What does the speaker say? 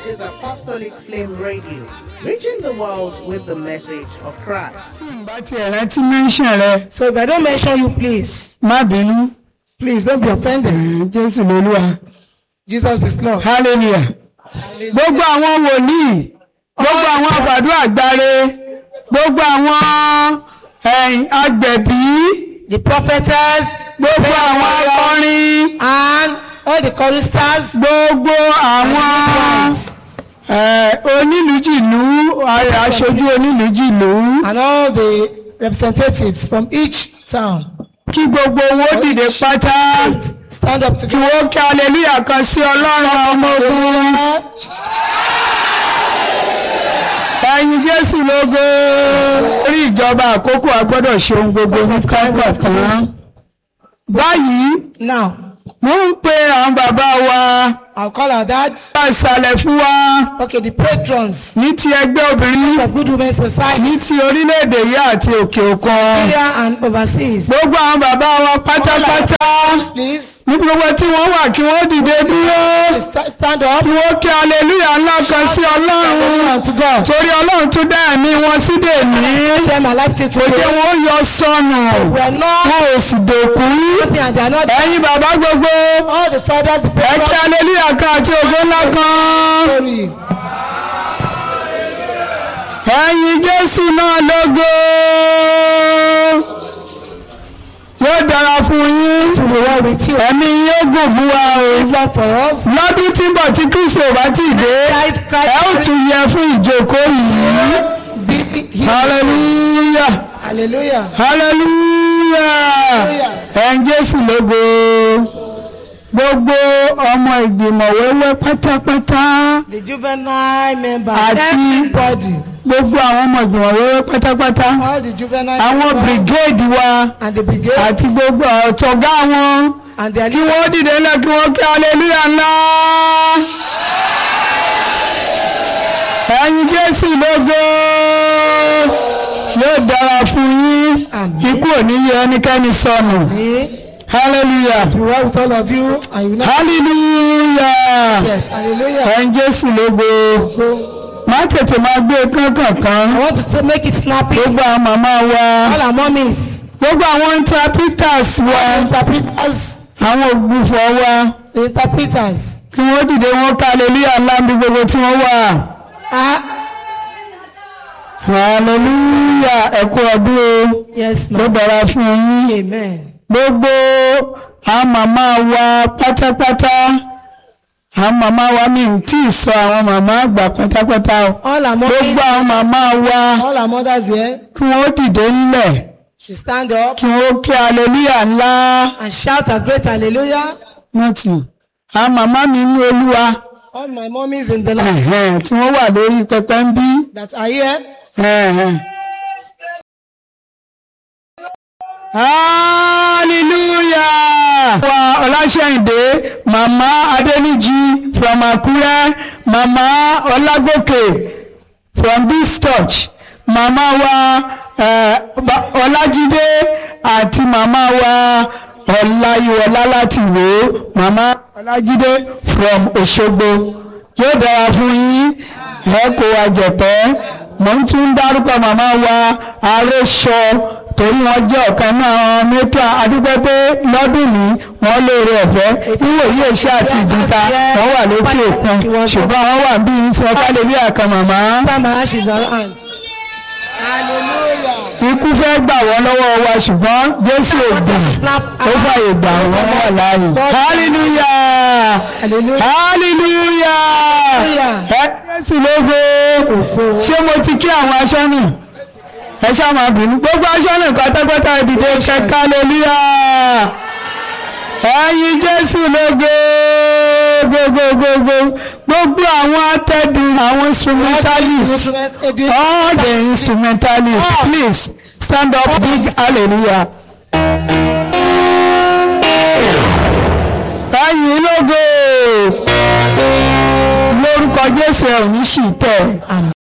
is Apostolic Flame Radio, reaching the world with the message of Christ. So if I don't mention you, please. Please don't be offended. Jesus is Lord. Hallelujah. Gbogbo àwọn wòlíì, gbogbo àwọn àfàdúrà àgbáre, gbogbo àwọn agbẹ̀bí, the prophetess, gbogbo àwọn akọrin, and all the choristers, gbogbo àwọn onílùjìlú, aṣojú onílùjìlú, and all the representatives from each town. Kí gbogbo wọn dìde pátá. Stand up together. Kí wọ́n kí hallelujah kan sí Ọlọ́run ọmọ ogun. Ẹ̀yin Jésù lógo. Orí ìjọba àkókò a gbọ́dọ̀ ṣe ohun gbogbo ní káńkọ̀ tán. Báyìí, now, mo ń pe àwọn bàbá wa. I'll call our dad. Ìsàlẹ̀ fún wa. Okay, the patrons Ní ti ẹgbẹ́ obìnrin. of Good Women Society, Ní ti orílẹ̀-èdè yìí àti òkè òkun. Nigeria and overseas. Gbogbo àwọn bàbá wa pátápátá. Please Ní gbogbo tí wọ́n wà kí wọ́n dìde dúró. stand up. Kí wọ́n kí hallelujah ńlá kan sí Ọlọ́run. To God. Torí Ọlọ́run tún dá ẹ̀mí wọn sí dèní. Share my life to Kò jẹ́ you. wọ́n yọ sọnù. We are not Wọ́n ò sì dòkú. nothing and they are not Ẹ̀yin bàbá gbogbo. all the fathers, the Ẹ kí patrons. hallelujah kan àti ògo ńlá kan. Sorry. Ẹ̀yin Jésù náà lógo. Yóò dára fún yín. To be well with you. Ẹ̀mí yóò gùn fún wa o. Live long for us. Lọ́dún tí ń bọ̀ tí Kristi ò bá ti dé. Life Ẹ ó Christ. tún yẹ fún ìjókòó yìí. Be here. Hallelujah. Hallelujah. Hallelujah. Ẹ̀yin Jésù lógo. Gbogbo ọmọ ìgbìmọ̀ wẹ́wẹ́ pátápátá. The juvenile member. Àti- Everybody. Gbogbo àwọn ọmọ ìgbìmọ̀ wẹ́wẹ́ pátápátá. All the juvenile Àwọn members brigade wa and the brigade àti gbogbo ọ̀tọ̀gá wọn. and their Kí wọ́n dìde ńlá kí wọ́n kí hallelujah ńlá. Ẹ̀yin Jésù lógo. Yóò dára fún yín. Àmín. Ikú ò ní yẹ ẹnikẹ́ni sọnù. Me. Hallelujah. Be well with all of you and you will not Hallelujah. yes. Hallelujah. Ẹ̀yin Jésù lógo. Má tètè máa gbé kankan. I want to say, make it snappy. Gbogbo àwọn màmá wa. All our mommies, Gbogbo àwọn interpreters wa. interpreters, Àwọn ògbufọ̀ wa. the interpreters. Kí wọ́n dìde wọn ká hallelujah ńlá bí gbogbo tí wọ́n wà. Hallelujah. Ẹ kú ọdún o. Yes, Ló ma'am. dára fún yín. Amen. Gbogbo àwọn màmá wa pátápátá. Àwọn màmá wa mi ò tí ì sọ àwọn màmá àgbà pátápátá o. All our mommies, Gbogbo àwọn màmá wa all our mothers here kí wọ́n dìde ńlẹ̀. should stand up Kí wọ́n kí hallelujah ńlá. and shout a great hallelujah. Nọ́ọ̀tì. Àwọn màmá mi ní Olúwa. All my mommies in the Lord Tí wọ́n wà lórí pẹpẹ ń bí. that are here. Hallelujah. Wa Ọláṣẹ́yìndé, Màmá Adéníjì from Àkúrẹ́, Màmá Ọlágòkè from this church, Màmá wa Ọlájídé àti Màmá wa Ọláyíwọlá láti Ìwó, Màmá Ọlájídé from Òṣogbo. Yóò dára fún yín, ẹ kó wa jẹ̀pẹ́. Mo ń tún dárúkọ màmá wa Arẹ́ṣọ torí wọ́n jẹ́ ọ̀kan náà mẹ́ta adúgbò pé lọ́dún ní wọ́n lóore ọ̀fẹ́ níwòye iṣẹ́ àti ìdúta wọ́n wà lókè òkun ṣùgbọ́n wọ́n wà bí ní sọ kálẹ̀ bí àkàn màmá. Time my ashes around. Hallelujah. Ikú fẹ́ gbà wọ́n lọ́wọ́ wa ṣùgbọ́n Jésù ò gbà ó fàyè gbà wọ́n wà láàyè. Hallelujah. Hallelujah. Hallelujah. Ẹ Jésù lógo. Ṣé mo ti kí àwọn aṣọ́nà? Ẹ ṣáà máa bínú. Gbogbo aṣọ́nà pátápátá ìdìde kẹ̀kẹ́ hallelujah. Ẹ̀yin Jésù lógo. Gbogbo àwọn atẹ́dùn àwọn instrumentalists. All the instrumentalists, please stand up big hallelujah. Ẹ̀yin lógo. Lórúkọ Jésù ẹ̀ ò ní ṣì tẹ̀.